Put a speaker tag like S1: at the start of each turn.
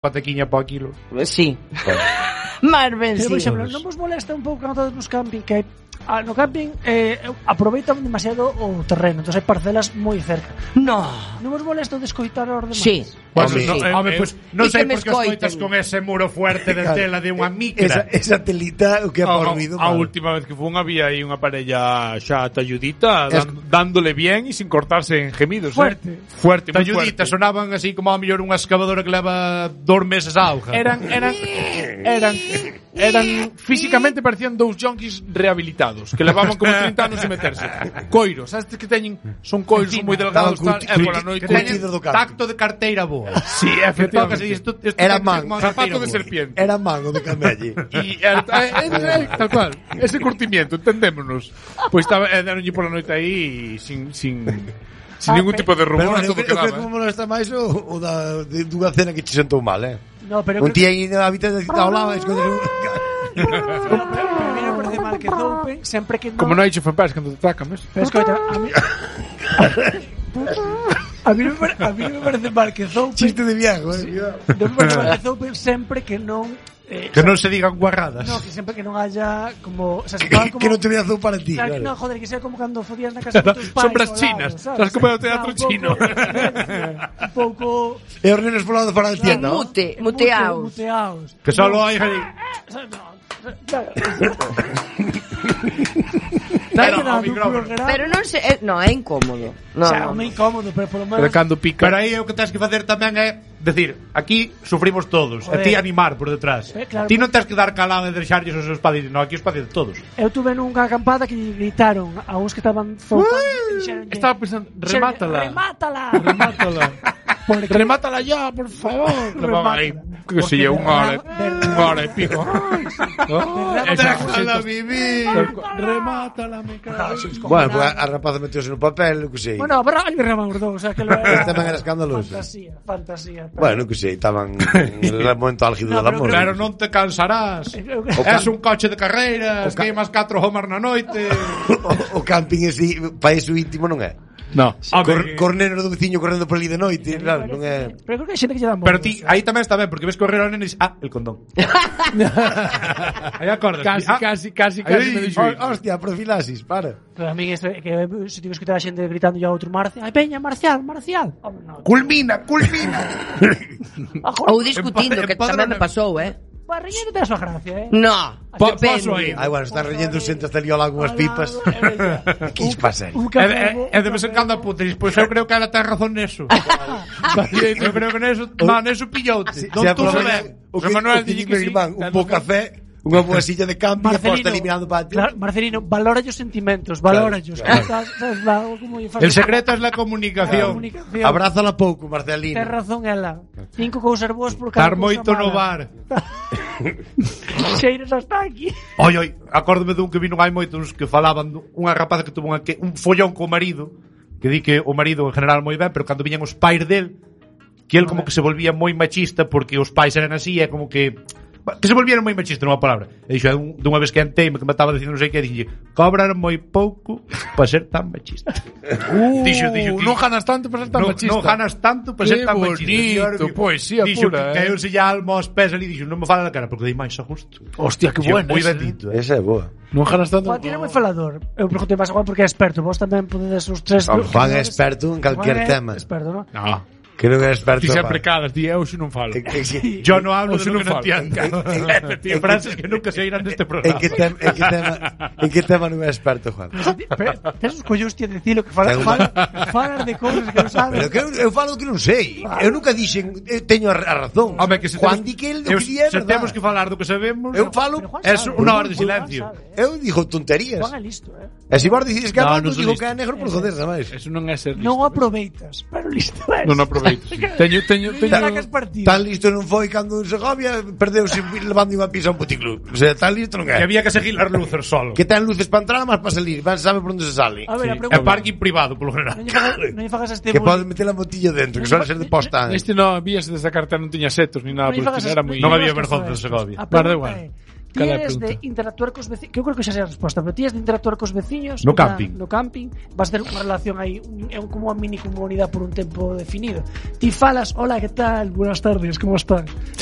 S1: patequiña para o quilo.
S2: Sí. Máis ben,
S3: Pero,
S2: sí.
S3: por exemplo, non vos molesta un pouco cando nos camping que no camping aproveitan demasiado o terreno, entón hai parcelas moi cerca.
S2: No.
S3: Non vos molesta o descoitar os demais?
S2: Sí.
S1: Bueno,
S2: Sí.
S1: pues non sei por que
S2: escoiten.
S1: escoitas con ese muro fuerte de tela de unha micra.
S4: Esa telita o que é por ruido.
S5: A última vez que fun había aí unha parella xa talludita dándole bien e sin cortarse en gemidos.
S3: Fuerte.
S5: Fuerte, moi
S1: Talluditas
S5: fuerte.
S1: sonaban así como a mellor unha excavadora que leva 2 meses a auga.
S5: Eran físicamente parecían dous junkies rehabilitados que levaban como 30 anos sin meterse. Coiros, sabes que teñen son coiros moi delgados tal, pola noite
S1: que teñen tacto de carteira boa.
S5: Sí, efectivamente.
S4: Era man,
S5: zapato de serpiente.
S4: Era mango de camelle.
S5: E tal cual, ese curtimiento, entendémonos. Pois estaba deronlle pola noite aí sin ningún tipo de rumor,
S4: Pero
S5: todo
S4: eu creo que
S5: quedaba.
S4: me molesta máis o dunha cena que che sentou mal,
S3: No, pero
S4: un día aí na habitación ao lado escoller
S3: pero a mí me parece mal que zoupen sempre que non.
S5: Como no hai Age of Empires cando te atacan, ves?
S3: Pero escoita, a mí me parece mal que zoupen.
S4: chiste de viejo,
S3: Non me parece mal que zoupen sempre que non
S1: Que non se digan guarradas.
S3: No, que sempre que non haya como, o sea, se como
S4: que non te veas para ti,
S3: claro.
S4: claro.
S3: No, joder, que sea como cando fodías na casa con tus pais.
S5: Sombras chinas. Sabes como é o teatro chino?
S3: Un pouco
S4: E os nenes por lado fora da tienda, ¿no?
S2: Muteaos.
S3: muteaos.
S1: Que solo hai aí.
S2: Pero non se, no, é incómodo. No,
S3: O sea,
S2: no.
S3: moi incómodo, pero polo menos.
S5: Pero cando pica.
S1: Pero aí o que tens que facer tamén é decir, aquí sufrimos todos, e ti animar por detrás.
S3: Claro,
S1: Ti non tens que dar calado e deixarlles os seus padres, non, aquí os padres de todos.
S3: Eu tuve nunha acampada que gritaron a uns que estaban zoupando e dixeronlle,
S5: Estaba pensando, remátala.
S3: remátala.
S5: Remátala ya, por favor. Levaba aí, que se lle unha hora e pico.
S4: Déjala vivir.
S5: Remátala, me cago.
S4: Bueno, pues a rapaza meteuse no papel, que sei.
S3: Bueno, pero hai remaur dos, o sea que lo era.
S4: Tamén era escandaloso.
S3: Fantasía.
S4: Bueno, que sei, estaban en el momento álgido del amor.
S1: Pero non te cansarás. Es un coche de carreiras, queimas 4 homar na noite.
S4: O camping ese, para iso íntimo non é.
S5: No.
S4: Cor nenos do veciño correndo por ali de noite, claro, non é.
S3: Pero creo que hai xente que lle dá
S1: Pero ti, aí tamén está ben, porque ves correr ao neno e dices, el condón. Aí acordas.
S5: Casi me dixo.
S4: Hostia, profilaxis, para.
S3: Pero a mí que se tivo que escutar a xente gritando ya a outro Marcial. Ai, peña, Marcial. Oh, no.
S1: Culmina.
S2: Ou discutindo, que tamén me pasou,
S3: Barriño non ten a súa gracia,
S2: No,
S1: Paso aí.
S4: Ai, bueno, están rellendo xente hasta ali ao lado unhas pipas. Que iso pasa aí?
S1: E de vez en cando apunta e pois eu creo que ela ten razón neso. Eu creo que neso pilloute. Non tú sabes.
S4: O que Manuel dixo que irmán, un bo café, unha boa silla de camping e posta eliminando patio.
S3: Claro, Marcelino, valora os sentimentos, valórallos.
S1: El secreto es la comunicación.
S4: Abrázala pouco, Marcelino.
S3: Ten razón ela. 5 cousas boas por cada
S1: Estar moito no bar.
S3: Xeiros hasta aquí.
S1: Oi, acórdome dun que vino hai moitos que falaban unha rapaza que tuvo un follón co marido, que di que o marido en general moi ben, pero cando viñan os pais del, que el como que se volvía moi machista porque os pais eran así, é como que se volvieron moi machista, nunha palabra. E dixo, dunha vez que enteime que me estaba dicindo non sei que, dixo, cobraron moi pouco para ser tan machista. Dixo que
S5: non ganas tanto para ser tan machista.
S1: Non ganas tanto para ser tan machista.
S5: Bonito, poesía
S1: dixo
S5: pura.
S1: Dixo que caeuse ya almo aos pés ali, dixo, non me fala na cara porque dei máis a gusto.
S5: Hostia, que bueno.
S1: Moi bendito.
S4: Esa é boa.
S5: Non ganas tanto.
S3: Juan tiene moi falador. Eu preguntei máis a Juan porque é experto. Vos tamén podedes os tres.
S4: Juan é experto en calquer tema.
S3: Experto, ¿no?
S5: No.
S4: Que non é experto.
S5: Ti sempre cadas, ti eu xe non falo.
S1: Yo non hablo de lo que non entiendo. Frases que nunca se irán neste programa.
S4: En que tema non é experto, Juan?
S3: Tes os collóns ti a dicilo que falas de cousas que non sabes.
S4: Pero que eu falo que non sei. Eu nunca dixen, teño a razón. Juan di que el do que di é verdade.
S1: Se temos que falar do que sabemos,
S4: eu falo,
S1: é unha hora de silencio.
S4: Eu digo tonterías.
S3: Juan é listo,
S4: E se vos decides que é malo, digo que é negro por joder, sabes?
S5: Eso non é ser listo.
S3: Non aproveitas, pero listo é.
S5: Non aproveitas. Teño
S4: tan listo non foi cando en Segovia perdeuse levando unha pizza a un puticlub. O sea, tan listo non é.
S1: Que había que seguir as luces solo.
S4: Que ten luces para entrar, mas para salir, sabe por onde se sale.
S3: A ver,
S1: é parking privado polo general.
S3: Non lle fagas este
S4: que podes meter a botilla dentro, que suele ser de posta.
S5: Este non vías desa carta, non tiña setos ni nada, porque era moi.
S1: Non había vergonza en Segovia.
S5: Vale, igual.
S3: Ti eres de interactuar cos veciños, que eu creo que xa sei a resposta, pero ti eres de interactuar cos veciños
S1: no camping.
S3: No camping, vas ter unha relación aí, é como unha mini comunidade por un tempo definido. Ti falas, hola, que tal? Buenas tardes, como están?